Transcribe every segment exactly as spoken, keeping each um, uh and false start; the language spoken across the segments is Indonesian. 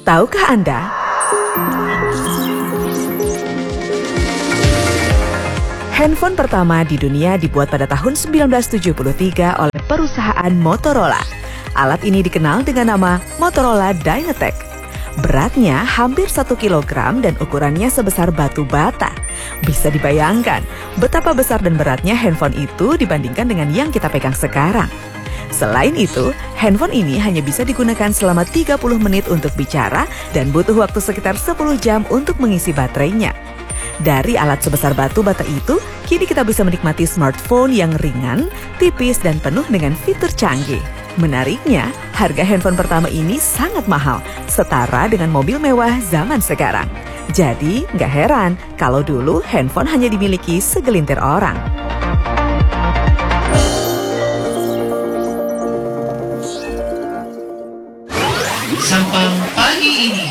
Tahukah Anda? Handphone pertama di dunia dibuat pada tahun seribu sembilan ratus tujuh puluh tiga oleh perusahaan Motorola. Alat ini dikenal dengan nama Motorola Dynatec. Beratnya hampir satu kilogram dan ukurannya sebesar batu bata. Bisa dibayangkan betapa besar dan beratnya handphone itu dibandingkan dengan yang kita pegang sekarang. Selain itu, handphone ini hanya bisa digunakan selama tiga puluh menit untuk bicara dan butuh waktu sekitar sepuluh jam untuk mengisi baterainya. Dari alat sebesar batu bata itu, kini kita bisa menikmati smartphone yang ringan, tipis, dan penuh dengan fitur canggih. Menariknya, harga handphone pertama ini sangat mahal, setara dengan mobil mewah zaman sekarang. Jadi, nggak heran kalau dulu handphone hanya dimiliki segelintir orang. Sampang pagi ini.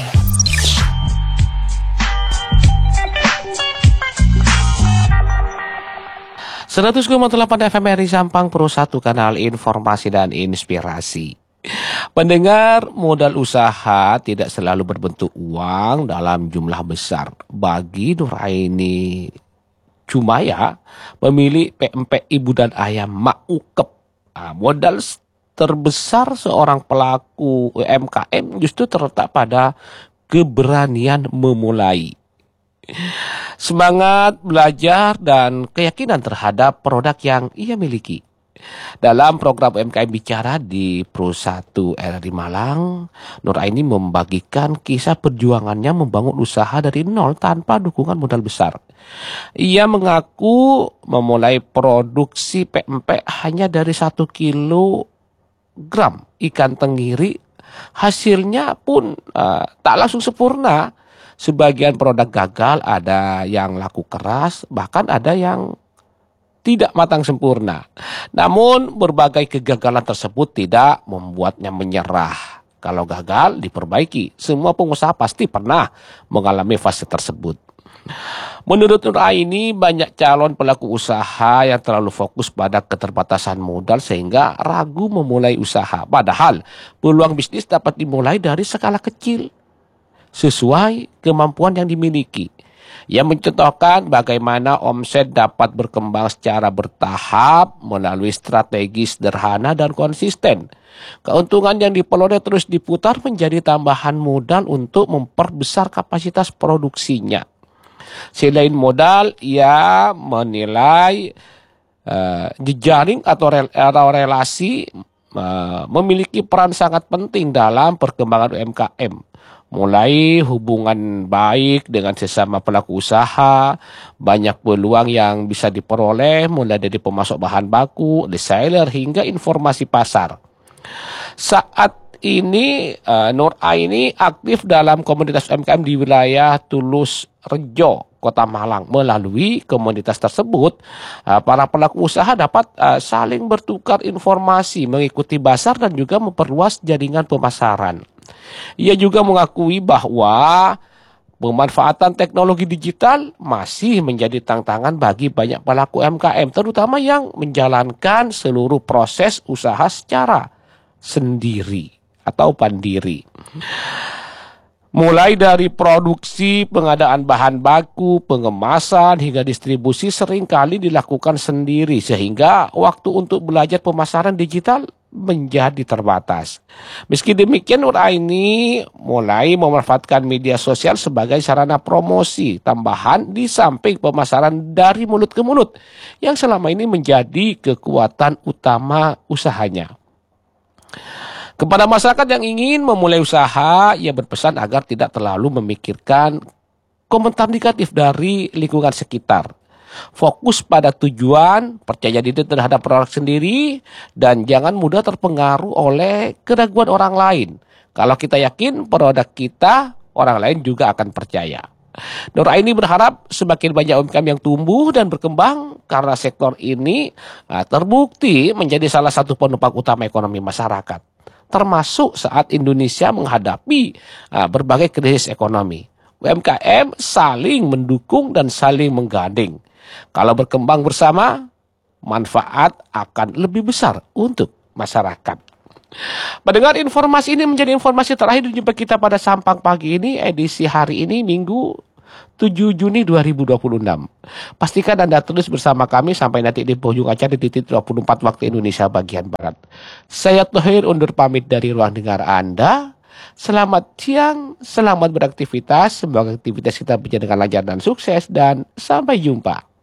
seratus koma delapan F M R I Sampang Pro satu, kanal informasi dan inspirasi. Pendengar, modal usaha tidak selalu berbentuk uang dalam jumlah besar. Bagi Nuraini Cumaya, pemilik P M P Ibu dan Ayam Mak Ukep, nah, modal terbesar seorang pelaku U M K M justru terletak pada keberanian memulai, semangat belajar, dan keyakinan terhadap produk yang ia miliki. Dalam program U M K M Bicara di Pro satu R R I Malang, Nuraini membagikan kisah perjuangannya membangun usaha dari nol tanpa dukungan modal besar. Ia mengaku memulai produksi P M P hanya dari satu kilogram ikan tenggiri. Hasilnya pun uh, tak langsung sempurna. Sebagian produk gagal, ada yang laku keras, bahkan ada yang tidak matang sempurna. Namun berbagai kegagalan tersebut tidak membuatnya menyerah. Kalau gagal, diperbaiki. Semua pengusaha pasti pernah mengalami fase tersebut. Menurut Nuraini, banyak calon pelaku usaha yang terlalu fokus pada keterbatasan modal sehingga ragu memulai usaha. Padahal peluang bisnis dapat dimulai dari skala kecil sesuai kemampuan yang dimiliki. Ia mencontohkan bagaimana omset dapat berkembang secara bertahap melalui strategi sederhana dan konsisten. Keuntungan yang diperoleh terus diputar menjadi tambahan modal untuk memperbesar kapasitas produksinya. Selain modal, ia menilai uh, jejaring atau, rel atau relasi uh, memiliki peran sangat penting dalam perkembangan U M K M. Mulai hubungan baik dengan sesama pelaku usaha, banyak peluang yang bisa diperoleh mulai dari pemasok bahan baku, reseller, hingga informasi pasar. Saat ini uh, Nuraini aktif dalam komunitas U M K M di wilayah Tulus Rejo, Kota Malang. Melalui komunitas tersebut, uh, para pelaku usaha dapat uh, saling bertukar informasi, mengikuti pasar, dan juga memperluas jaringan pemasaran. Ia juga mengakui bahwa pemanfaatan teknologi digital masih menjadi tantangan bagi banyak pelaku U M K M, terutama yang menjalankan seluruh proses usaha secara sendiri atau pandiri. Mulai dari produksi, pengadaan bahan baku, pengemasan, hingga distribusi seringkali dilakukan sendiri, sehingga waktu untuk belajar pemasaran digital menjadi terbatas. Meski demikian, Nuraini mulai memanfaatkan media sosial sebagai sarana promosi tambahan di samping pemasaran dari mulut ke mulut, yang selama ini menjadi kekuatan utama usahanya. Kepada masyarakat yang ingin memulai usaha, ia berpesan agar tidak terlalu memikirkan komentar negatif dari lingkungan sekitar. Fokus pada tujuan, percaya diri terhadap produk sendiri, dan jangan mudah terpengaruh oleh keraguan orang lain. Kalau kita yakin produk kita, orang lain juga akan percaya. Nuraini berharap semakin banyak U M K M yang tumbuh dan berkembang karena sektor ini nah, terbukti menjadi salah satu penopang utama ekonomi masyarakat, termasuk saat Indonesia menghadapi uh, berbagai krisis ekonomi. U M K M saling mendukung dan saling menggandeng. Kalau berkembang bersama, manfaat akan lebih besar untuk masyarakat. Mendengar informasi ini menjadi informasi terakhir jumpa kita pada Sampang Pagi ini, edisi hari ini Minggu tujuh Juni dua ribu dua puluh enam. Pastikan Anda terus bersama kami sampai nanti di penghujung acara di titik dua puluh empat waktu Indonesia bagian Barat. Saya Tohir undur pamit dari ruang dengar Anda. Selamat siang, selamat beraktivitas. Semoga aktivitas kita berjalan dengan lancar dan sukses dan sampai jumpa.